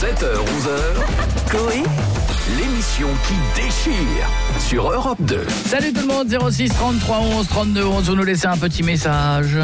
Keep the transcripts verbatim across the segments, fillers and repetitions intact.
sept heures onze heures, Coé, l'émission qui déchire sur Europe deux. Salut tout le monde, zéro six trente-trois onze trente-deux onze, vous nous laissez un petit message.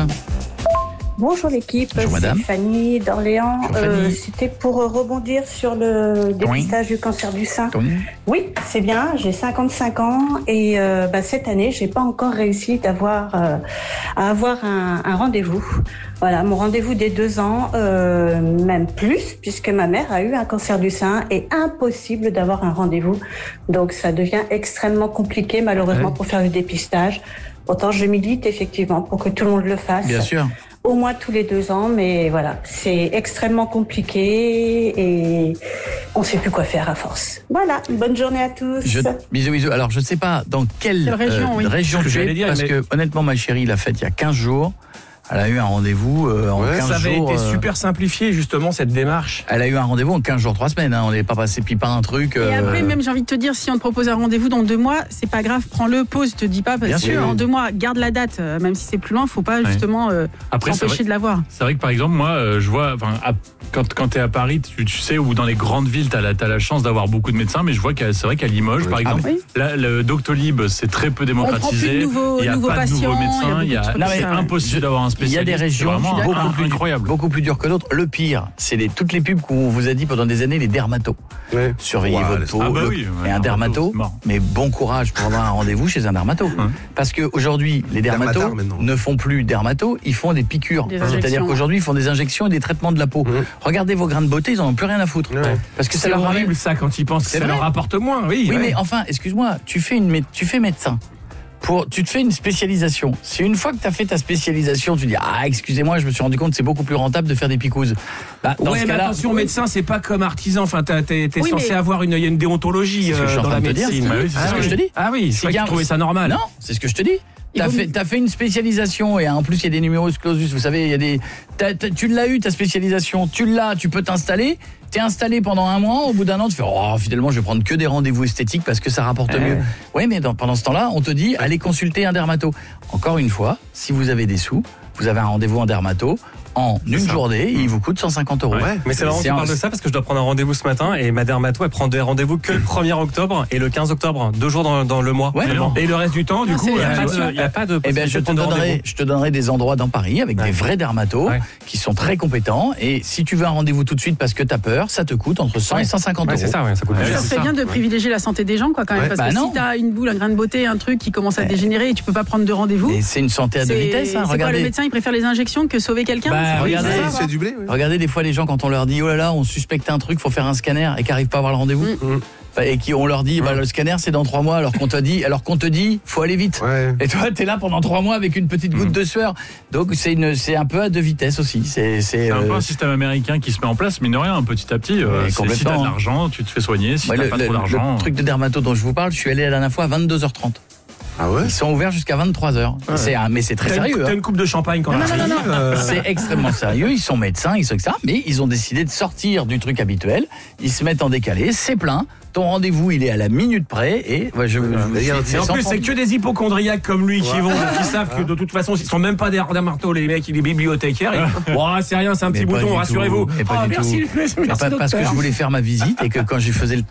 Bonjour l'équipe, Bonjour, c'est madame. Fanny d'Orléans. Bonjour, Fanny. Euh, c'était pour rebondir sur le dépistage oui. du cancer du sein. Oui, oui c'est bien, j'ai cinquante-cinq ans et euh, bah, cette année, j'ai pas encore réussi d'avoir, euh, à avoir un, un rendez-vous. Voilà, mon rendez-vous des deux ans, euh, même plus, puisque ma mère a eu un cancer du sein et impossible d'avoir un rendez-vous. Donc ça devient extrêmement compliqué malheureusement ouais. pour faire le dépistage. Pourtant, je milite effectivement pour que tout le monde le fasse. Bien sûr. Au moins tous les deux ans, mais voilà, c'est extrêmement compliqué et on ne sait plus quoi faire à force. Voilà, bonne journée à tous. Je, bisous, bisous. Alors, je ne sais pas dans quelle région, euh, oui. région tu es, dire, parce mais... que honnêtement, ma chérie l'a faite il y a quinze jours. Elle a eu un rendez-vous euh, en ouais, quinze jours. Ça avait été euh... super simplifié, justement, cette démarche. Elle a eu un rendez-vous en quinze jours, trois semaines. Hein. On n'est pas passé pipa un truc. Euh... Et après, même, j'ai envie de te dire, si on te propose un rendez-vous dans deux mois, c'est pas grave, prends-le, pause, te dis pas, parce que en deux mois, garde la date, euh, même si c'est plus loin, faut pas ouais. justement euh, après, s'empêcher de l'avoir. C'est vrai que, par exemple, moi, euh, je vois, à, quand, quand tu es à Paris, tu, tu sais, ou dans les grandes villes, tu as la, t'as la chance d'avoir beaucoup de médecins, mais je vois que c'est vrai qu'à Limoges, oui. par exemple, ah, oui. là, le Doctolib, c'est très peu démocratisé. Il n'y a pas de nouveaux médecins, c'est impossible d'avoir un spécialiste. Il y a des régions beaucoup plus, incroyable. beaucoup plus dur que d'autres. Le pire, c'est les, toutes les pubs qu'on vous a dit pendant des années, les dermatos. Ouais. Surveillez wow, votre peau. Ah bah le, oui, ouais, et un dermato, mais bon courage pour avoir un rendez-vous chez un dermato. Hum. Parce qu'aujourd'hui, les dermatos ne font plus dermato, ils font des piqûres. Des C'est-à-dire qu'aujourd'hui, ils font des injections et des traitements de la peau. Hum. Regardez vos grains de beauté, ils n'en ont plus rien à foutre. Ouais. Parce que c'est ça horrible leur ça quand ils pensent que ça leur rapporte moins. Oui, oui ouais. mais enfin, excuse-moi, tu fais, une, tu fais médecin. Pour, tu te fais une spécialisation. C'est une fois que tu as fait ta spécialisation, tu dis ah excusez-moi, je me suis rendu compte que c'est beaucoup plus rentable de faire des picouzes. Bah, dans ouais, ce mais cas-là, attention, oui. médecin, c'est pas comme artisan. Enfin, t'es, t'es oui, censé mais... avoir une, y a une déontologie c'est ce que je suis euh, en dans train la de te médecine. Dire, c'est, c'est ah, ce que je te dis. Ah oui, c'est, c'est vrai que tu trouvais ça normal. Non, c'est ce que je te dis. T'as fait, t'as fait une spécialisation et en plus il y a des numerus clausus, vous savez, il y a des, t'as, t'as, tu l'as eu ta spécialisation, tu l'as, tu peux t'installer, t'es installé pendant un mois, au bout d'un an tu fais oh finalement je vais prendre que des rendez-vous esthétiques parce que ça rapporte euh. mieux. Oui mais dans, pendant ce temps-là on te dit allez consulter un dermato. Encore une fois, si vous avez des sous, vous avez un rendez-vous en dermato. En c'est une ça. journée, il vous coûte cent cinquante euros. Ouais, mais c'est marrant que tu parles de ça parce que je dois prendre un rendez-vous ce matin et ma dermato elle prend des rendez-vous que le premier octobre et le quinze octobre, deux jours dans, dans le mois. Ouais, et le reste du temps, du non, coup, il n'y a, a pas de. Eh bien, je te donnerai, je te donnerai des endroits dans Paris avec ouais. des vrais dermatos ouais. qui sont très compétents. Et si tu veux un rendez-vous tout de suite parce que tu as peur, ça te coûte entre cent ouais. et cent cinquante ouais, euros. C'est ça, ouais, ça coûte. Ça serait bien de privilégier la santé des gens, quoi, quand même, parce que si tu as une boule, un grain de beauté, un truc qui commence à dégénérer et tu peux pas prendre de rendez-vous. C'est une santé à deux vitesses. C'est quoi le médecin, il préfère les injections que sauver quelqu'un. Regardez. Du blé, oui. Regardez des fois les gens quand on leur dit oh là là on suspecte un truc, faut faire un scanner et qui n'arrivent pas à avoir le rendez-vous mmh. et qui on leur dit bah, le scanner c'est dans trois mois alors qu'on te dit alors qu'on te dit faut aller vite ouais. et toi t'es là pendant trois mois avec une petite goutte mmh. de sueur donc c'est une c'est un peu à deux vitesses aussi c'est c'est, c'est un euh... peu un système américain qui se met en place mine de rien petit à petit euh, si t'as de l'argent tu te fais soigner si ouais, t'as le, pas le, trop d'argent le truc de dermato dont je vous parle je suis allé la dernière fois à vingt-deux heures trente. Ah ouais. Ils sont ouverts jusqu'à vingt-trois heures. Ouais. C'est un, mais c'est très t'as sérieux. Une, t'as une coupe de champagne quand même. Non, non, non, non. Euh... C'est extrêmement sérieux. Ils sont médecins, ils sont et cetera. Mais ils ont décidé de sortir du truc habituel. Ils se mettent en décalé. C'est plein. Ton rendez-vous, il est à la minute près. Et ouais, je. je et et en plus, c'est que des hypochondriaques comme lui qui ouais. vont, qui savent que de toute façon, ils sont même pas des dermatos, les mecs, ils sont bibliothécaires. Et, oh, c'est rien, c'est un petit bouton, rassurez-vous. Oh, merci. Parce que je voulais faire ma visite et que quand je faisais le